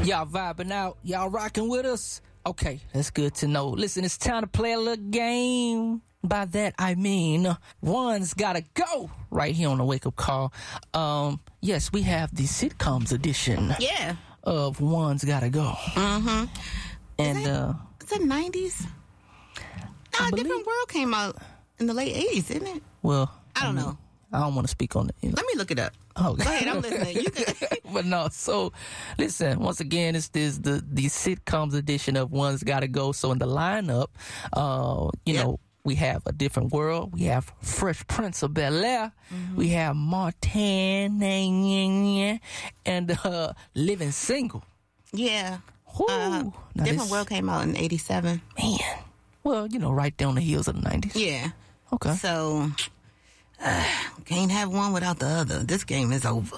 Y'all vibing out? Y'all rocking with us? Okay, that's good to know. Listen, it's time to play a little game. By that, I mean, one's gotta go right here on the Wake Up Call. Yes, we have the sitcoms edition. Yeah. Of One's Gotta Go. Mm-hmm. And, is it 90s? No, A Different World came out in the late 80s, isn't it? Well, I don't know. I don't want to speak on it. You know. Let me look it up. Oh, go ahead. I'm listening. You can. But no. So, listen. Once again, it's the sitcoms edition of One's Gotta Go. So in the lineup, you know, we have A Different World. We have Fresh Prince of Bel-Air. Mm-hmm. We have Martin and Living Single. Yeah. Different this, World came out in 87. Man. Well, you know, right down the heels of the 90s. Yeah. Okay. So, can't have one without the other. This game is over.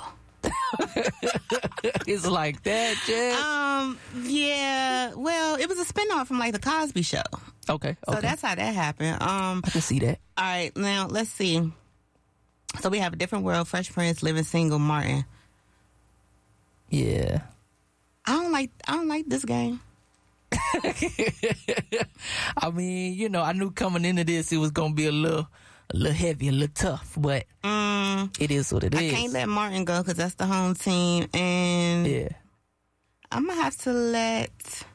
It's like that, Jess? Yeah. Well, it was a spinoff from like the Cosby Show. Okay. So that's how that happened. I can see that. All right. Now, let's see. So we have A Different World, Fresh Prince, Living Single, Martin. Yeah. I don't like this game. I mean, you know, I knew coming into this it was gonna be a little heavy, a little tough, but it is what it is. I can't let Martin go because that's the home team, and yeah, I'm gonna have to let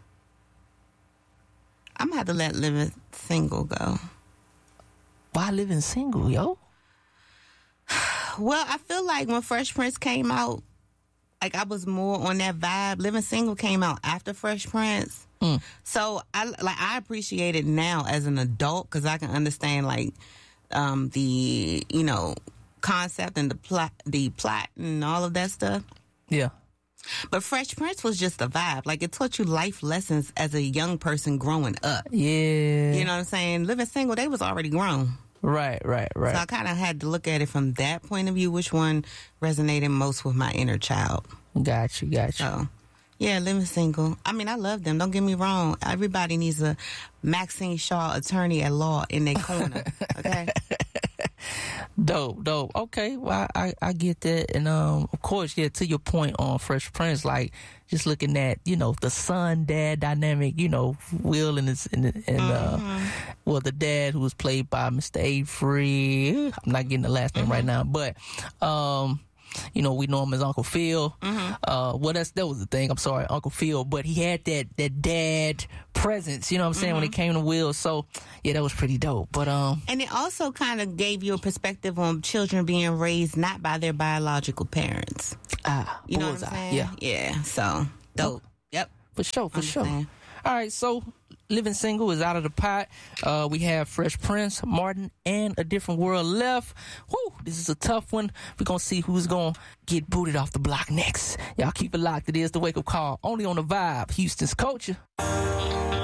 Living Single go. Why Living Single, yo? Well, I feel like when Fresh Prince came out, like I was more on that vibe. Living Single came out after Fresh Prince. So I appreciate it now as an adult because I can understand like the, you know, concept and the plot and all of that stuff. Yeah. But Fresh Prince was just a vibe. Like it taught you life lessons as a young person growing up. Yeah. You know what I'm saying? Living Single, they was already grown. Right. So I kind of had to look at it from that point of view, which one resonated most with my inner child. Got you. So, yeah, Living Single. I mean, I love them. Don't get me wrong. Everybody needs a Maxine Shaw attorney at law in their corner. Okay? Dope. Okay, well, I get that. And, of course, yeah, to your point on Fresh Prince, like, just looking at, you know, the son-dad dynamic, you know, Will and well, the dad who was played by Mr. Avery. I'm not getting the last name right now, but, you know, we know him as Uncle Phil. Well, that was the thing. I'm sorry, Uncle Phil. But he had that dad presence, you know what I'm saying, when it came to Will. So, yeah, that was pretty dope. But and it also kind of gave you a perspective on children being raised not by their biological parents. You know what I'm saying? Yeah. So, dope. Yep. For sure. All right, so Living Single is out of the pot. We have Fresh Prince, Martin, and A Different World left. Woo, this is a tough one. We're going to see who's going to get booted off the block next. Y'all keep it locked. It is the Wake Up Call, only on The Vibe, Houston's culture.